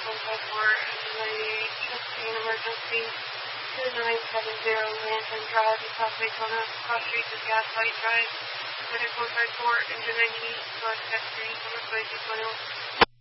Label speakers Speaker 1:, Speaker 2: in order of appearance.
Speaker 1: engine 98, trusting an emergency 2970 Lantern Drive in South Daytona, cross streets of Gaslight Drive, 154, engine 98, select F3, number 2221.